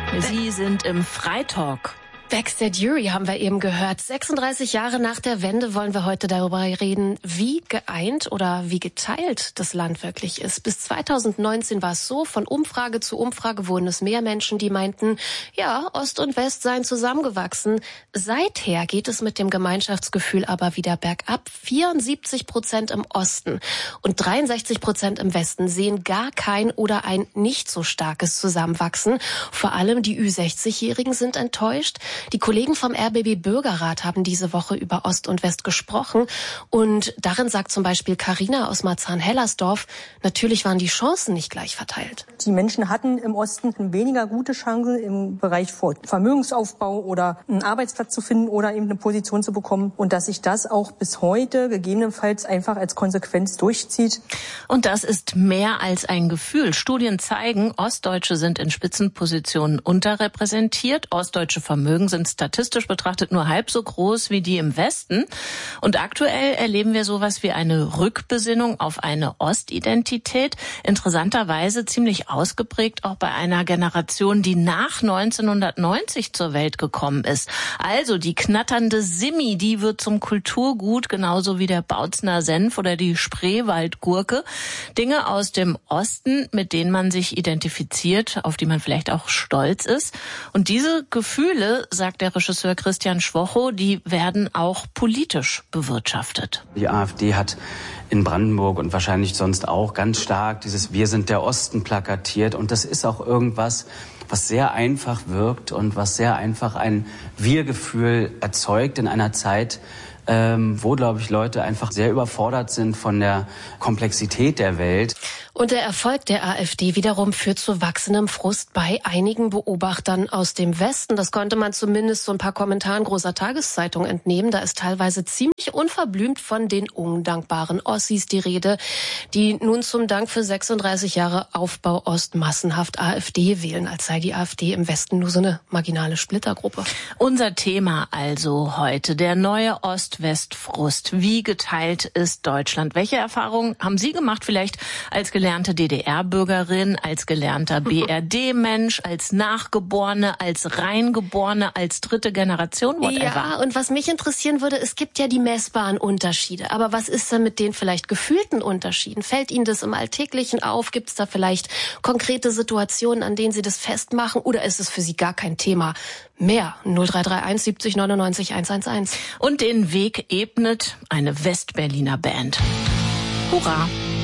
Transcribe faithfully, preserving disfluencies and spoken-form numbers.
Sie sind im Freitalk. Backstage Jury haben wir eben gehört. sechsunddreißig Jahre nach der Wende wollen wir heute darüber reden, wie geeint oder wie geteilt das Land wirklich ist. Bis zweitausendneunzehn war es so, von Umfrage zu Umfrage wurden es mehr Menschen, die meinten, ja, Ost und West seien zusammengewachsen. Seither geht es mit dem Gemeinschaftsgefühl aber wieder bergab. vierundsiebzig Prozent im Osten und dreiundsechzig Prozent im Westen sehen gar kein oder ein nicht so starkes Zusammenwachsen. Vor allem die Ü sechzig-Jährigen sind enttäuscht. Die Kollegen vom R B B Bürgerrat haben diese Woche über Ost und West gesprochen und darin sagt zum Beispiel Carina aus Marzahn-Hellersdorf, natürlich waren die Chancen nicht gleich verteilt. Die Menschen hatten im Osten weniger gute Chancen im Bereich Vermögensaufbau oder einen Arbeitsplatz zu finden oder eben eine Position zu bekommen und dass sich das auch bis heute gegebenenfalls einfach als Konsequenz durchzieht. Und das ist mehr als ein Gefühl. Studien zeigen, Ostdeutsche sind in Spitzenpositionen unterrepräsentiert, ostdeutsche Vermögen sind statistisch betrachtet nur halb so groß wie die im Westen. Und aktuell erleben wir sowas wie eine Rückbesinnung auf eine Ostidentität. Interessanterweise ziemlich ausgeprägt auch bei einer Generation, die nach neunzehnhundertneunzig zur Welt gekommen ist. Also die knatternde Simi, die wird zum Kulturgut, genauso wie der Bautzner Senf oder die Spreewaldgurke. Dinge aus dem Osten, mit denen man sich identifiziert, auf die man vielleicht auch stolz ist. Und diese Gefühle, sagt der Regisseur Christian Schwocho, die werden auch politisch bewirtschaftet. Die AfD hat in Brandenburg und wahrscheinlich sonst auch ganz stark dieses Wir sind der Osten plakatiert. Und das ist auch irgendwas, was sehr einfach wirkt und was sehr einfach ein Wir-Gefühl erzeugt in einer Zeit, ähm, wo, glaube ich, Leute einfach sehr überfordert sind von der Komplexität der Welt. Und der Erfolg der AfD wiederum führt zu wachsendem Frust bei einigen Beobachtern aus dem Westen. Das konnte man zumindest so ein paar Kommentaren großer Tageszeitungen entnehmen. Da ist teilweise ziemlich unverblümt von den undankbaren Ossis die Rede, die nun zum Dank für sechsunddreißig Jahre Aufbau Ost massenhaft AfD wählen, als sei die AfD im Westen nur so eine marginale Splittergruppe. Unser Thema also heute, der neue Ost-West-Frust. Wie geteilt ist Deutschland? Welche Erfahrungen haben Sie gemacht, vielleicht als gelernte D D R-Bürgerin, als gelernter B R D-Mensch, als Nachgeborene, als Reingeborene, als dritte Generation, whatever? Ja, und was mich interessieren würde, es gibt ja die messbaren Unterschiede. Aber was ist denn mit den vielleicht gefühlten Unterschieden? Fällt Ihnen das im Alltäglichen auf? Gibt es da vielleicht konkrete Situationen, an denen Sie das festmachen? Oder ist es für Sie gar kein Thema mehr? null drei drei eins siebzig neunundneunzig hunderteins. Und den Weg ebnet eine Westberliner Band. Hurra!